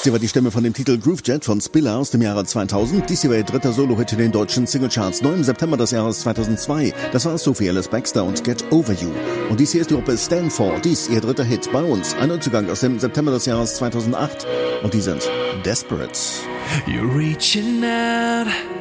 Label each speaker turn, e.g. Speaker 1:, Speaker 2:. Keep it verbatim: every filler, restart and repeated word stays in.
Speaker 1: Sie war die Stimme von dem Titel Groove Jet von Spiller aus dem Jahre zweitausend. Dies hier war ihr dritter Solo-Hit in den deutschen Singlecharts, neu im September des Jahres zweitausendzwei. Das war Sophie Ellis Bextor und Get Over You. Und dies hier ist die Gruppe Stanford, dies ihr dritter Hit bei uns. Ein Neuzugang aus dem September des Jahres zweitausendacht. Und die sind Desperate.
Speaker 2: You're reaching out